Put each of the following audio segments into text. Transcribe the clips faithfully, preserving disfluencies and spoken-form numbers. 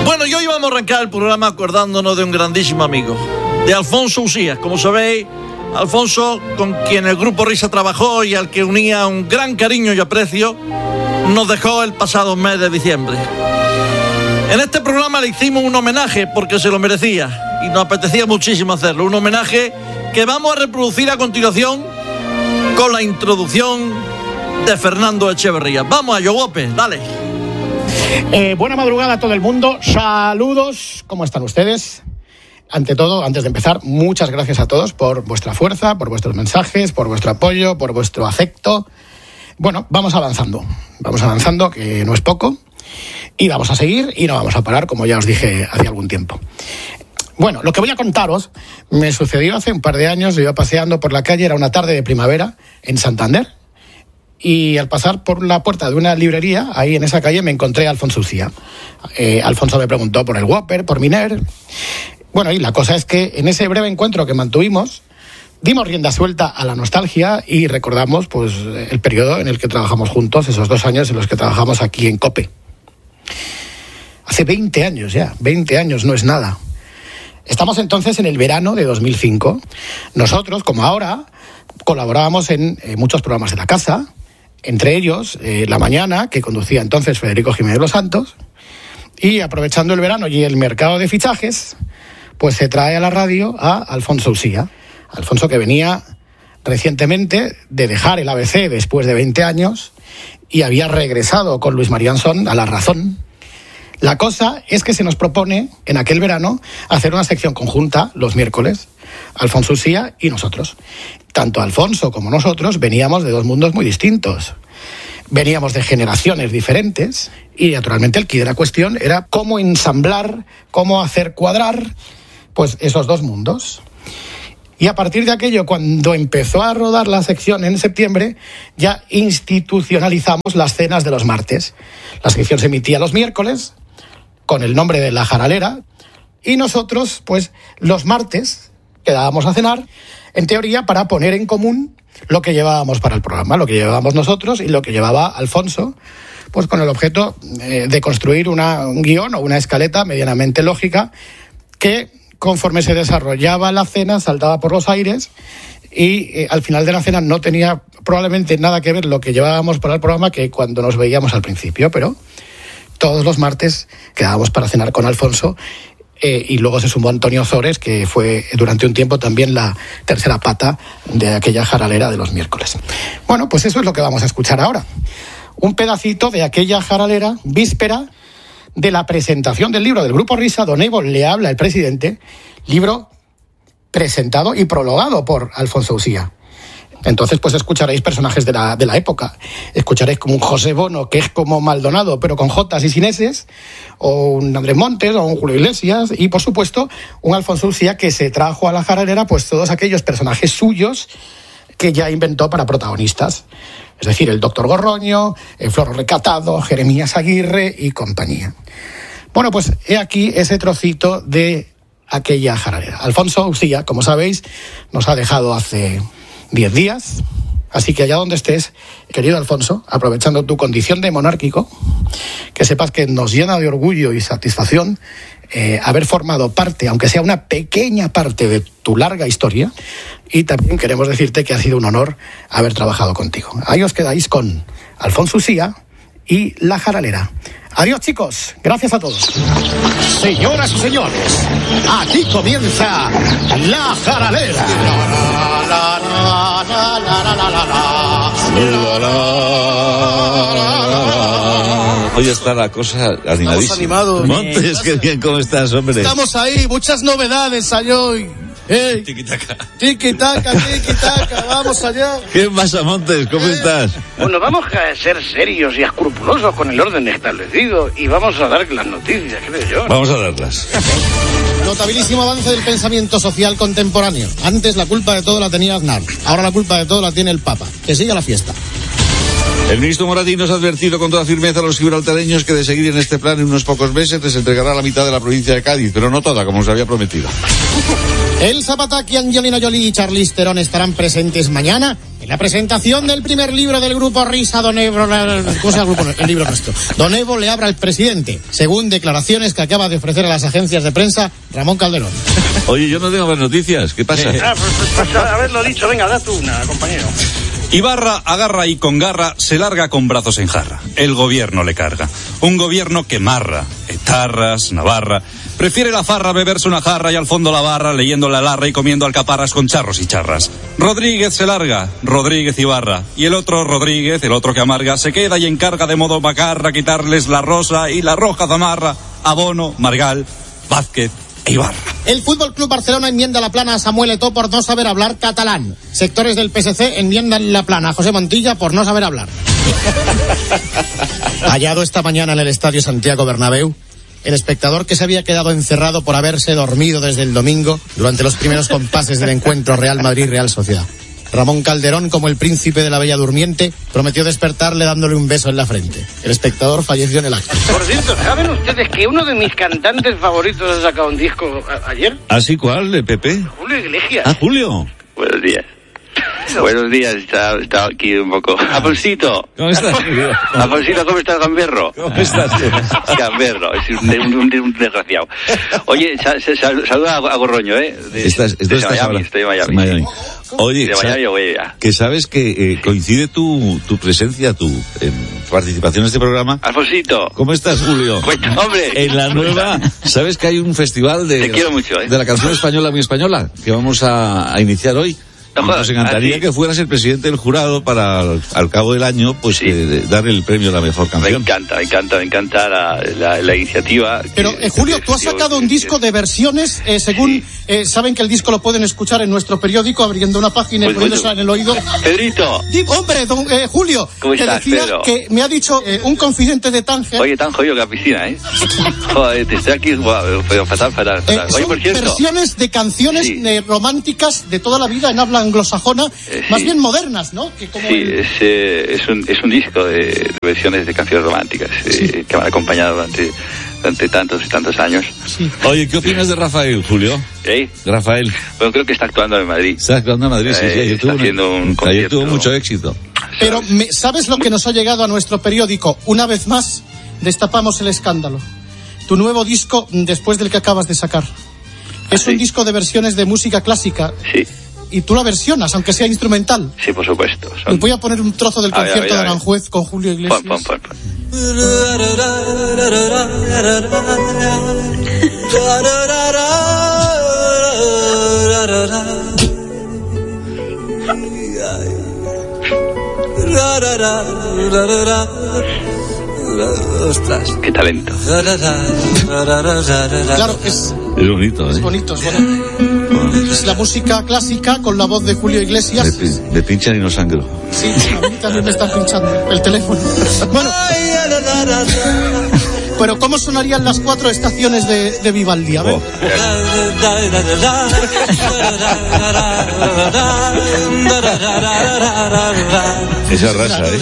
Bueno, y hoy vamos a arrancar el programa acordándonos de un grandísimo amigo, de Alfonso Usías. Como sabéis, Alfonso, con quien el Grupo Risa trabajó y al que unía un gran cariño y aprecio, nos dejó el pasado mes de diciembre. En este programa le hicimos un homenaje porque se lo merecía y nos apetecía muchísimo hacerlo. Un homenaje que vamos a reproducir a continuación con la introducción de Fernando Echeverría. Vamos a Yogope, dale. Eh, buena madrugada a todo el mundo. Saludos. ¿Cómo están ustedes? Ante todo, antes de empezar, muchas gracias a todos por vuestra fuerza, por vuestros mensajes, por vuestro apoyo, por vuestro afecto. Bueno, vamos avanzando. Vamos avanzando, que no es poco. Y vamos a seguir y no vamos a parar, como ya os dije hace algún tiempo. Bueno, lo que voy a contaros me sucedió hace un par de años. Yo iba paseando por la calle, era una tarde de primavera en Santander. Y al pasar por la puerta de una librería, ahí en esa calle me encontré a Alfonso Usía. Eh, Alfonso me preguntó por el Whopper, por Miner. Bueno, y la cosa es que en ese breve encuentro que mantuvimos, dimos rienda suelta a la nostalgia y recordamos pues el periodo en el que trabajamos juntos, esos dos años en los que trabajamos aquí en COPE. Hace veinte años ya, veinte años no es nada. Estamos entonces en el verano de dos mil cinco. Nosotros, como ahora, colaborábamos en eh, muchos programas de la casa, entre ellos eh, La Mañana, que conducía entonces Federico Jiménez Los Santos, y aprovechando el verano y el mercado de fichajes, pues se trae a la radio a Alfonso Usía. Alfonso, que venía recientemente de dejar el A B C después de veinte años y había regresado con Luis Marianson a La Razón. La cosa es que se nos propone en aquel verano hacer una sección conjunta los miércoles, Alfonso Usía y nosotros. Tanto Alfonso como nosotros veníamos de dos mundos muy distintos. Veníamos de generaciones diferentes y naturalmente el quid de la cuestión era cómo ensamblar, cómo hacer cuadrar pues esos dos mundos. Y a partir de aquello, cuando empezó a rodar la sección en septiembre, ya institucionalizamos las cenas de los martes. La sección se emitía los miércoles con el nombre de La Jaralera y nosotros, pues, los martes quedábamos a cenar, en teoría, para poner en común lo que llevábamos para el programa, lo que llevábamos nosotros y lo que llevaba Alfonso, pues con el objeto eh, de construir una, un guión o una escaleta medianamente lógica que, conforme se desarrollaba la cena, saltaba por los aires y eh, al final de la cena no tenía probablemente nada que ver lo que llevábamos para el programa que cuando nos veíamos al principio, pero todos los martes quedábamos para cenar con Alfonso eh, y luego se sumó Antonio Ozores, que fue durante un tiempo también la tercera pata de aquella jaralera de los miércoles. Bueno, pues eso es lo que vamos a escuchar ahora. Un pedacito de aquella jaralera víspera de la presentación del libro del Grupo Risa, Don Evo le habla el presidente, libro presentado y prologado por Alfonso Usía. Entonces, pues escucharéis personajes de la, de la época. Escucharéis como un José Bono, que es como Maldonado, pero con Jotas y sin Eses, o un Andrés Montes, o un Julio Iglesias, y por supuesto, un Alfonso Usía que se trajo a la jaralera pues todos aquellos personajes suyos que ya inventó para protagonistas. Es decir, el doctor Gorroño, el Floro Recatado, Jeremías Aguirre y compañía. Bueno, pues he aquí ese trocito de aquella jaralera. Alfonso Usía, como sabéis, nos ha dejado hace diez días, así que allá donde estés, querido Alfonso, aprovechando tu condición de monárquico, que sepas que nos llena de orgullo y satisfacción eh, haber formado parte, aunque sea una pequeña parte de tu larga historia, y también queremos decirte que ha sido un honor haber trabajado contigo. Ahí os quedáis con Alfonso Usía y La Jaralera. Adiós, chicos. Gracias a todos. Señoras y señores, aquí comienza La Jaralera. La, la, la, la, la, la, la, la, la, la. Hoy está la cosa animadísima. Estamos animados. Montes, qué bien, ¿cómo estás, hombre? Estamos ahí, muchas novedades hay hoy. Hey. Tiki-taka. Tiki-taka, tiki-taka, vamos allá. ¿Qué pasa, Montes? ¿Cómo Eh. estás? Bueno, vamos a ser serios y escrupulosos con el orden establecido y vamos a dar las noticias, creo yo. Vamos a darlas. Notabilísimo avance del pensamiento social contemporáneo. Antes la culpa de todo la tenía Aznar, ahora la culpa de todo la tiene el Papa. Que siga la fiesta. El ministro Moratín nos ha advertido con toda firmeza a los gibraltareños que de seguir en este plan en unos pocos meses les entregará la mitad de la provincia de Cádiz, pero no toda, como se había prometido. El Zapataki, Angelina Jolie y Charlize Theron estarán presentes mañana en la presentación del primer libro del grupo Risa, Don Evo, ¿cómo se llama el grupo? El libro nuestro. Don Evo le habla al presidente, según declaraciones que acaba de ofrecer a las agencias de prensa Ramón Calderón. Oye, yo no tengo más noticias, ¿qué pasa? Ah, pues, pues, pues haberlo dicho, venga, da tú una, compañero. Ibarra agarra y con garra se larga con brazos en jarra. El gobierno le carga. Un gobierno que marra, etarras, navarra. Prefiere la farra, beberse una jarra y al fondo la barra, leyendo la larra y comiendo alcaparras con charros y charras. Rodríguez se larga, Rodríguez Ibarra. Y el otro Rodríguez, el otro que amarga, se queda y encarga de modo macarra quitarles la rosa y la roja zamarra a Bono, Margal, Vázquez e Ibarra. El Fútbol Club Barcelona enmienda la plana a Samuel Eto'o por no saber hablar catalán. Sectores del P S C enmiendan la plana a José Montilla por no saber hablar. Hallado esta mañana en el Estadio Santiago Bernabéu, el espectador que se había quedado encerrado por haberse dormido desde el domingo durante los primeros compases del encuentro Real Madrid-Real Sociedad. Ramón Calderón, como el príncipe de la Bella Durmiente, prometió despertarle dándole un beso en la frente. El espectador falleció en el acto. Por cierto, ¿saben ustedes que uno de mis cantantes favoritos ha sacado un disco a- ayer? ¿Así cuál, de Pepe? Julio Iglesias. Ah, Julio. Buenos días. Buenos días, está, está aquí un poco. Aponcito. ¿Cómo estás, Julio? Aponcito, ¿cómo estás, Gamberro? ¿Cómo estás? Gamberro, es un, un, un, un desgraciado. Oye, sa, sa, sa, saluda a Gorroño, ¿eh? De, Estás, de estás Miami, ahora. estoy en Miami. Miami. Oye, De sa- Miami o ella. que sabes que eh, coincide tu, tu presencia, tu eh, participación en este programa. Alfonsito. ¿Cómo estás, Julio? Pues, hombre. En la nueva, ¿sabes que hay un festival de, Te quiero mucho, ¿eh? de la canción española muy española que vamos a, a iniciar hoy? No Y jodas, nos encantaría ¿ah, sí? que fueras el presidente del jurado para al, al cabo del año, pues Sí. eh, dar el premio a la mejor Me canción. encanta, me encanta, me encanta la, la, la iniciativa. Pero, que- eh, Julio, que- tú has que- sacado un que- disco de versiones, eh, según eh, saben que el disco lo pueden escuchar en nuestro periódico, abriendo una página y Pues, poniéndosela bueno. en el oído. Pedrito. Di- hombre, don eh, Julio, ¿Cómo te estás, decía Pedro? que me ha dicho eh, un confidente de Tánger. Oye, tan jodido que la piscina, ¿eh? Joder, te estoy aquí, guau, pero fatal, fatal, Eh, fatal. Oye, son por cierto. versiones de canciones Sí. eh, románticas de toda la vida en habla anglosajona, Eh, más sí. bien modernas, ¿no? Que como Sí, el- es, eh, es, un, es un disco de, de versiones de canciones románticas eh, que me han acompañado durante, durante tantos y tantos años. sí. Oye, ¿qué opinas de Rafael, Julio? ¿Eh? De Rafael. Bueno, creo que está actuando en Madrid. Está actuando en Madrid, sí, sí. Eh, Ayer está tuvo, una- haciendo un ayer concierto. tuvo mucho éxito. Pero, me- ¿sabes lo que nos ha llegado a nuestro periódico? Una vez más, destapamos el escándalo. Tu nuevo disco, mm, después del que acabas de sacar. Es sí? un disco de versiones de música clásica Sí, y tú la versionas, aunque sea instrumental. sí, por supuesto. Me Son... voy a poner un trozo del A ver, a concierto ver, a de ver. Aranjuez con Julio Iglesias. Pon, pon, pon, pon. Ostras. Qué talento. Claro, es, Es bonito, es ¿eh? bonito, es bonito. Es la música clásica con la voz de Julio Me, Iglesias. pi- me pinchan y no sangro. Sí, a mí también me están pinchando el teléfono. Bueno, pero ¿cómo sonarían las cuatro estaciones de, de Vivaldi? A ver. Oh. Esa raza, ¿eh?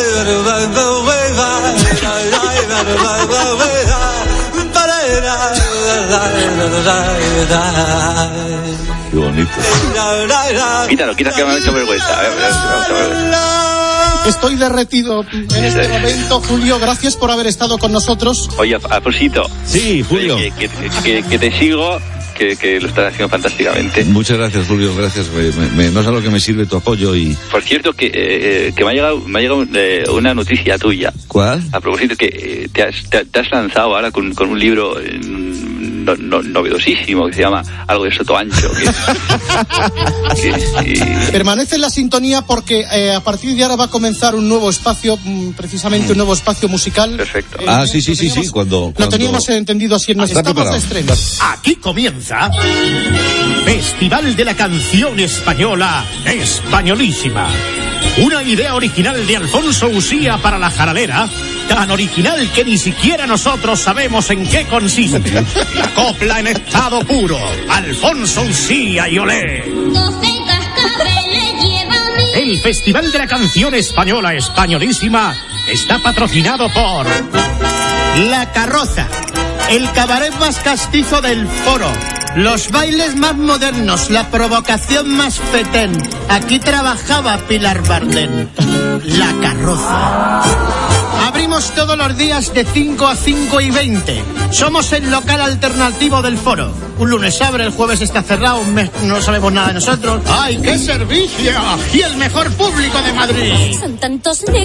Qué bonito. Quítalo, quítalo que me ha hecho vergüenza. A ver, a ver, me ha hecho vergüenza. Estoy derretido en este momento, Julio. Gracias por haber estado con nosotros. Oye, Alfonsito. Sí, Julio. Oye, que, que, que, que te sigo, que, que lo estás haciendo fantásticamente. Muchas gracias, Julio, gracias. Me, me- no sé lo que me sirve tu apoyo y... Por cierto, que, eh, que me ha llegado, me ha llegado eh, una noticia tuya. ¿Cuál? A propósito, que eh, te, has, te, te has lanzado ahora con, con un libro eh, no, no- novedosísimo que se llama algo de Soto Ancho. Que, que, y- Permanece en la sintonía porque eh, a partir de ahora va a comenzar un nuevo espacio, mm, precisamente un nuevo espacio musical. Perfecto. Ah, Eh, sí, sí, lo sí, sí, teníamos- cuando- Lo cuando- teníamos entendido así en Está Estamos preparado. de estreno. Aquí comienza Festival de la Canción Española Españolísima. Una idea original de Alfonso Usía para la jaralera, tan original que ni siquiera nosotros sabemos en qué consiste. La copla en estado puro, Alfonso Usía y Olé. doce cascabeles llévame. El Festival de la Canción Española Españolísima está patrocinado por La Carroza, el cabaret más castizo del foro, Los bailes más modernos, la provocación más fetén. Aquí trabajaba Pilar Bardén. La Carroza. Abrimos todos los días de cinco a cinco y veinte. Somos el local alternativo del Foro. Un lunes abre, el jueves está cerrado, un mes no sabemos nada de nosotros. ¡Ay, qué servicio! Y el mejor público de Madrid. Son tantos negros.